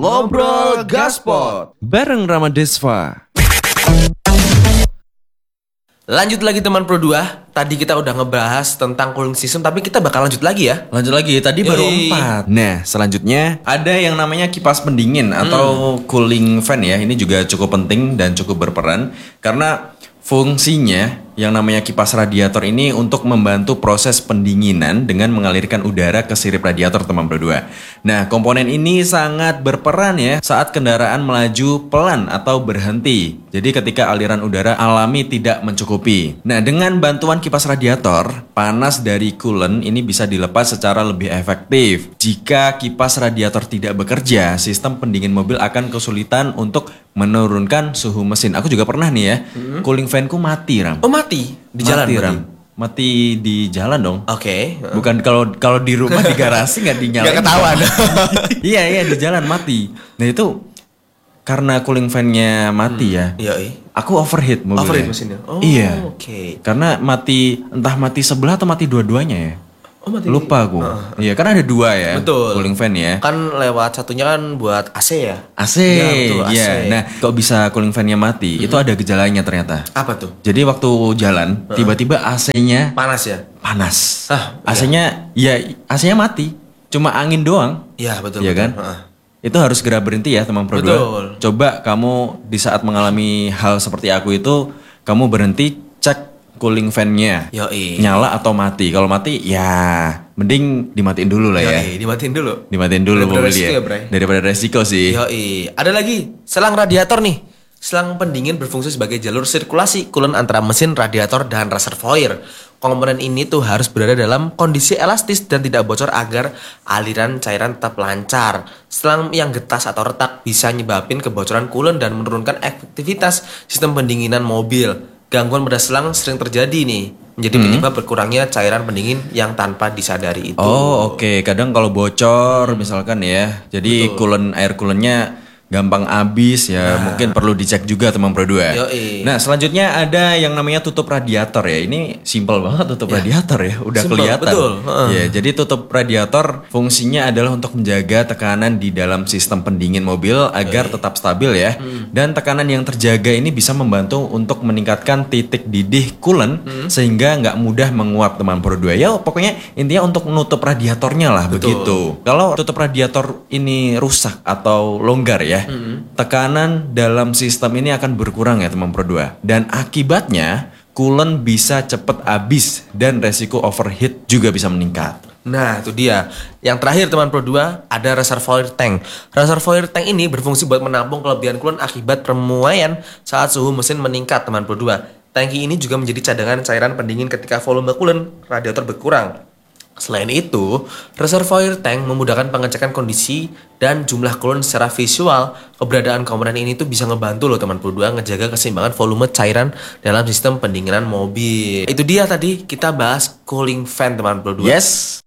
Ngobrol Gaspot bareng Ramadesva. Lanjut lagi teman Pro 2. Tadi kita udah ngebahas tentang cooling system, tapi kita bakal lanjut lagi ya. Lanjut lagi, tadi baru 4. Nah, selanjutnya ada yang namanya kipas pendingin atau cooling fan ya. Ini juga cukup penting dan cukup berperan karena fungsinya yang namanya kipas radiator ini untuk membantu proses pendinginan dengan mengalirkan udara ke sirip radiator teman Pro 2. Nah, komponen ini sangat berperan ya saat kendaraan melaju pelan atau berhenti. Jadi ketika aliran udara alami tidak mencukupi. Nah, dengan bantuan kipas radiator, panas dari coolant ini bisa dilepas secara lebih efektif. Jika kipas radiator tidak bekerja, sistem pendingin mobil akan kesulitan untuk menurunkan suhu mesin. Aku juga pernah nih ya, cooling fanku mati, Ram. Oh, mati di jalan mati, berarti? Ram. Mati di jalan dong. Oke. Bukan kalau di rumah di garasi nggak dinyalain. Nggak ketahuan. Iya di jalan mati. Nah itu karena cooling fan-nya mati ya. Iya. Aku overheat mobilnya. Overheat mesinnya. Oh, iya. Oke. Karena entah mati sebelah atau mati dua-duanya ya. Oh, mati. Lupa aku. Iya, karena ada 2 ya. Betul. Cooling fan ya. Kan lewat satunya kan buat AC ya. AC. Iya, betul, AC. Iya. Nah, kok bisa cooling fan-nya mati? Itu ada gejalanya ternyata. Apa tuh? Jadi waktu jalan, tiba-tiba AC-nya Panas ya? panas. Ah, AC-nya AC-nya mati. Cuma angin doang. Iya, betul. Iya kan? Itu harus segera berhenti ya teman Pro 2. Betul. Coba kamu di saat mengalami hal seperti aku itu, kamu berhenti, cek cooling fan-nya. Yoi. Nyala atau mati. Kalau mati ya mending dimatiin dulu lah ya. Yoi, dimatiin dulu. Dimatiin dulu Daripada mobil resiko ya. ya, Bray. Daripada resiko sih. Yoi. Ada lagi, selang radiator nih. Selang pendingin berfungsi sebagai jalur sirkulasi coolant antara mesin, radiator, dan reservoir. Komponen ini tuh harus berada dalam kondisi elastis dan tidak bocor agar aliran cairan tetap lancar. Selang yang getas atau retak bisa nyebabin kebocoran coolant dan menurunkan efektivitas sistem pendinginan mobil. Gangguan pada selang sering terjadi nih, menjadi penyebab berkurangnya cairan pendingin yang tanpa disadari itu. Oh oke. Kadang kalau bocor misalkan ya, jadi air coolantnya gampang habis ya, mungkin perlu dicek juga teman Pro 2. Yoi. Nah selanjutnya ada yang namanya tutup radiator ya. Ini simple banget tutup radiator ya, udah Simple, kelihatan. betul. Ya, jadi tutup radiator fungsinya adalah untuk menjaga tekanan di dalam sistem pendingin mobil agar tetap stabil ya. Dan tekanan yang terjaga ini bisa membantu untuk meningkatkan titik didih coolant sehingga nggak mudah menguap teman Pro 2. Ya pokoknya intinya untuk menutup radiatornya lah begitu. Kalau tutup radiator ini rusak atau longgar ya, tekanan dalam sistem ini akan berkurang ya teman Pro 2. Dan akibatnya coolant bisa cepat habis dan resiko overheat juga bisa meningkat. Nah itu dia. Yang terakhir teman Pro 2 ada reservoir tank. Reservoir tank ini berfungsi buat menampung kelebihan coolant akibat permuaian saat suhu mesin meningkat teman Pro 2. Tangki ini juga menjadi cadangan cairan pendingin ketika volume coolant radiator berkurang. Selain itu, reservoir tank memudahkan pengecekan kondisi dan jumlah coolant secara visual. Keberadaan komponen ini tuh bisa ngebantu loh teman Pro 2 ngejaga keseimbangan volume cairan dalam sistem pendinginan mobil. Itu dia tadi kita bahas cooling fan teman Pro 2. Yes.